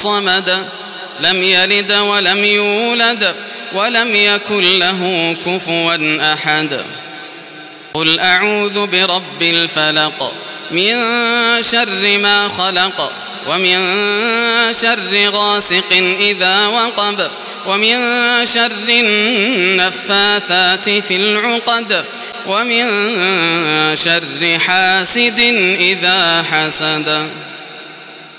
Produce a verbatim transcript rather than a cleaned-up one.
الصمد لم يلد ولم يولد ولم يكن له كفوا أحد. قل أعوذ برب الفلق من شر ما خلق ومن شر غاسق إذا وقب ومن شر النفاثات في العقد ومن شر حاسد إذا حسد.